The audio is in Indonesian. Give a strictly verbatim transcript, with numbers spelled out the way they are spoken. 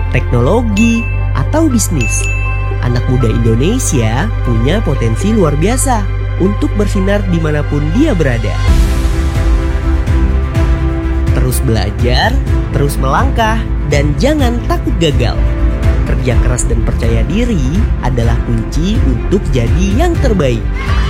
teknologi, atau bisnis. Anak muda Indonesia punya potensi luar biasa untuk bersinar dimanapun dia berada. Terus belajar, terus melangkah, dan jangan takut gagal. Kerja keras dan percaya diri adalah kunci untuk jadi yang terbaik.